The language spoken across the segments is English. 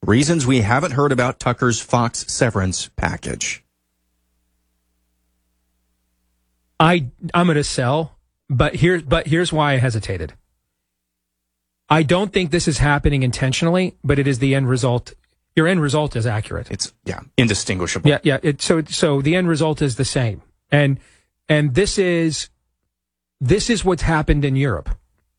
Reasons we haven't heard about Tucker's Fox severance package. I'm going to sell, but here's why I hesitated. I don't think this is happening intentionally, but it is the end result. Your end result is accurate. It's indistinguishable. Yeah. So the end result is the same, and this is what's happened in Europe.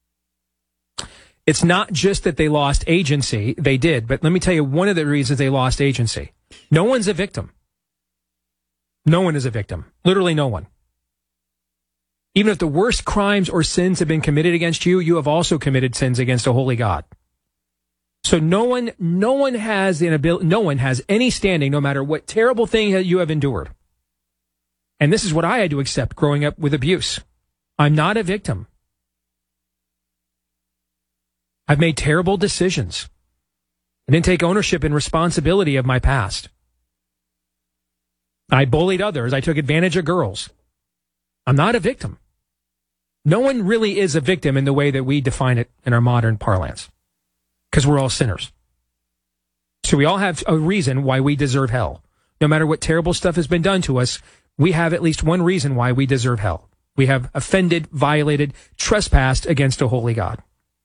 It's not just that they lost agency; they did. But let me tell you one of the reasons they lost agency. No one's a victim. No one is a victim. Literally, no one. Even if the worst crimes or sins have been committed against you, you have also committed sins against a holy God. So no one has the ability, no one has any standing, no matter what terrible thing you have endured. And this is what I had to accept growing up with abuse. I'm not a victim. I've made terrible decisions. I didn't take ownership and responsibility of my past. I bullied others. I took advantage of girls. I'm not a victim. No one really is a victim in the way that we define it in our modern parlance, because we're all sinners. So we all have a reason why we deserve hell. No matter what terrible stuff has been done to us, we have at least one reason why we deserve hell. We have offended, violated, trespassed against a holy God.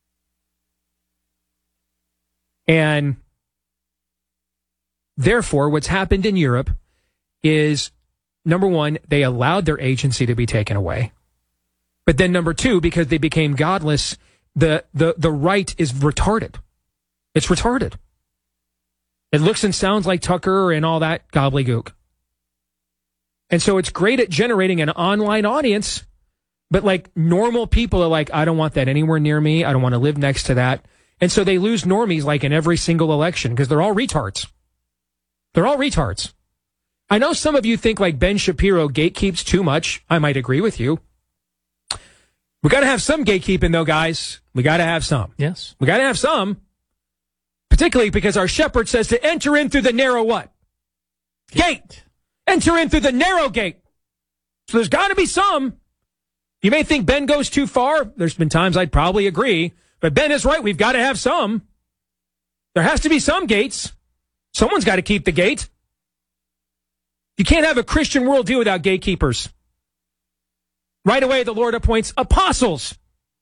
And therefore, what's happened in Europe is, number one, they allowed their agency to be taken away. But then number two, because they became godless, the right is retarded. It's retarded. It looks and sounds like Tucker and all that gobbledygook. And so it's great at generating an online audience, but like normal people are like, I don't want that anywhere near me. I don't want to live next to that. And so they lose normies like in every single election because they're all retards. They're all retards. I know some of you think like Ben Shapiro gatekeeps too much. I might agree with you. We got to have some gatekeeping, though, guys. We got to have some. Yes. We got to have some. Particularly because our shepherd says to enter in through the narrow what? Gate. Enter in through the narrow gate. So there's got to be some. You may think Ben goes too far. There's been times I'd probably agree. But Ben is right. We've got to have some. There has to be some gates. Someone's got to keep the gate. You can't have a Christian worldview without gatekeepers. Right away, the Lord appoints apostles.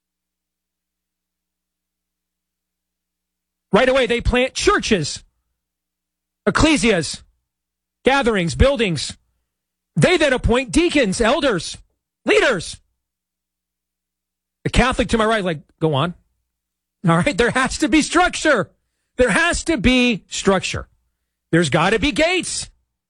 Right away, they plant churches, ecclesias, gatherings, buildings. They then appoint deacons, elders, leaders. The Catholic to my right, like, go on. All right, there has to be structure. There has to be structure. There's got to be gates.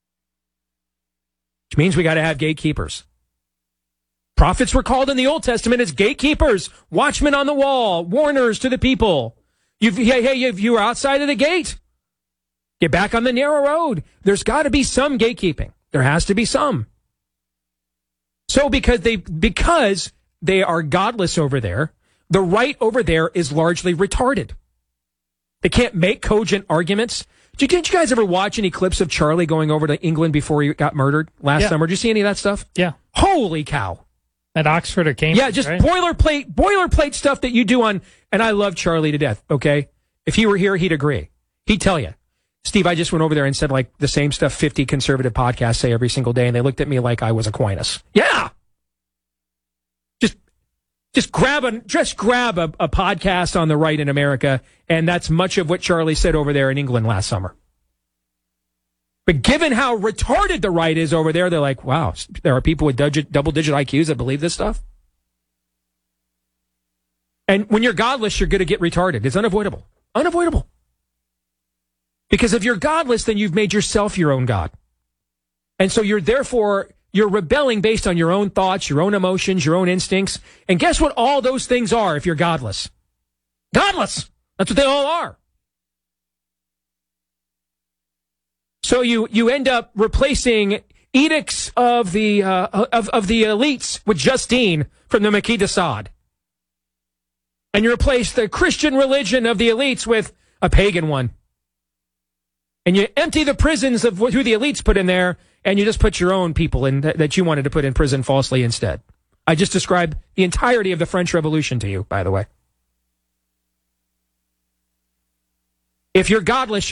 Which means we got to have gatekeepers. Prophets were called in the Old Testament as gatekeepers, watchmen on the wall, warners to the people. You were outside of the gate. Get back on the narrow road. There's got to be some gatekeeping. There has to be some. So because they are godless over there, the right over there is largely retarded. They can't make cogent arguments. Did you guys ever watch any clips of Charlie going over to England before he got murdered last summer? Did you see any of that stuff? Yeah. Holy cow. At Oxford or Cambridge, yeah, just right? boilerplate stuff that you do on, and I love Charlie to death, okay? If he were here, he'd agree. He'd tell you, Steve, I just went over there and said like the same stuff 50 conservative podcasts say every single day, and they looked at me like I was Aquinas. Yeah! Just grab a podcast on the right in America, and that's much of what Charlie said over there in England last summer. But given how retarded the right is over there, they're like, wow, there are people with double-digit IQs that believe this stuff? And when you're godless, you're going to get retarded. It's unavoidable. Unavoidable. Because if you're godless, then you've made yourself your own God. And so you're rebelling based on your own thoughts, your own emotions, your own instincts. And guess what all those things are if you're godless? Godless. That's what they all are. So you end up replacing edicts of the elites with Justine from the Marquis de Sade. And you replace the Christian religion of the elites with a pagan one. And you empty the prisons of who the elites put in there, and you just put your own people in that you wanted to put in prison falsely instead. I just described the entirety of the French Revolution to you, by the way. If you're godless,